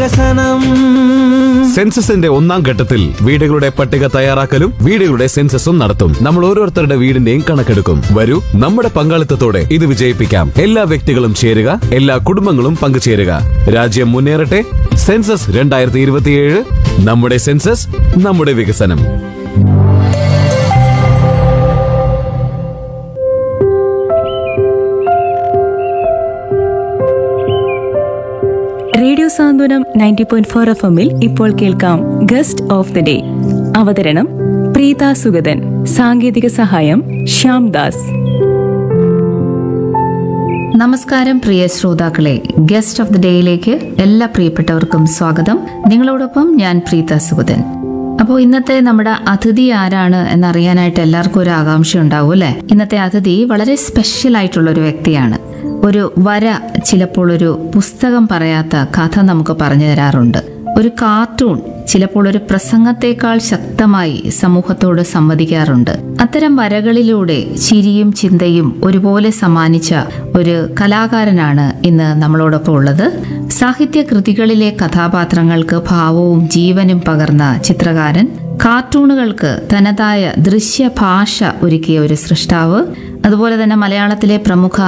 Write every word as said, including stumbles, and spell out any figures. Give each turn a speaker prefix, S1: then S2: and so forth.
S1: വികസനം.
S2: സെൻസസിന്റെ ഒന്നാം ഘട്ടത്തിൽ വീടുകളുടെ പട്ടിക തയ്യാറാക്കലും വീടുകളുടെ സെൻസസും നടത്തും. നമ്മൾ ഓരോരുത്തരുടെ വീടിന്റെയും കണക്കെടുക്കും. വരൂ, നമ്മുടെ പങ്കാളിത്തത്തോടെ ഇത് വിജയിപ്പിക്കാം. എല്ലാ വ്യക്തികളും ചേരുക, എല്ലാ കുടുംബങ്ങളും പങ്കുചേരുക. രാജ്യം മുന്നേറട്ടെ. സെൻസസ് രണ്ടായിരത്തി ഇരുപത്തിയേഴ്. നമ്മുടെ സെൻസസ്, നമ്മുടെ വികസനം.
S3: റേഡിയോ സാന്ത്വനം നയൻറ്റി പോയിന്റ് ഫോർ എഫ് എമ്മിൽ ഇപ്പോൾ കേൾക്കാം ഗസ്റ്റ് ഓഫ് ദി ഡേ. അവതരണം പ്രീത സുഗതൻ. സാങ്കേതിക സഹായം ശ്യാംദാസ്.
S4: നമസ്കാരം പ്രിയ ശ്രോതാക്കളെ, ഗസ്റ്റ് ഓഫ് ദി ഡേയിലേക്ക് എല്ലാ പ്രിയപ്പെട്ടവർക്കും സ്വാഗതം. നിങ്ങളോടൊപ്പം ഞാൻ പ്രീത സുഗതൻ. അപ്പോൾ ഇന്നത്തെ നമ്മുടെ അതിഥി ആരാണ് എന്നറിയാനായിട്ട് എല്ലാവർക്കും ഒരു ആകാംക്ഷ ഉണ്ടാവും അല്ലേ? ഇന്നത്തെ അതിഥി വളരെ സ്പെഷ്യൽ ആയിട്ടുള്ള ഒരു വ്യക്തിയാണ്. ഒരു വര ചിലപ്പോൾ ഒരു പുസ്തകം പറയാത്ത കഥ നമുക്ക് പറഞ്ഞു തരാറുണ്ട്. ഒരു കാർട്ടൂൺ ചിലപ്പോൾ ഒരു പ്രസംഗത്തെക്കാൾ ശക്തമായി സമൂഹത്തോട് സംവദിക്കാറുണ്ട്. അത്തരം വരകളിലൂടെ ചിരിയും ചിന്തയും ഒരുപോലെ സമ്മാനിച്ച ഒരു കലാകാരനാണ് ഇന്ന് നമ്മളോടൊപ്പം ഉള്ളത്. സാഹിത്യ കൃതികളിലെ കഥാപാത്രങ്ങൾക്ക് ഭാവവും ജീവനും പകർന്ന ചിത്രകാരൻ, കാർട്ടൂണുകൾക്ക് തനതായ ദൃശ്യഭാഷ ഒരുക്കിയ ഒരു സൃഷ്ടാവ്, അതുപോലെ തന്നെ മലയാളത്തിലെ പ്രമുഖ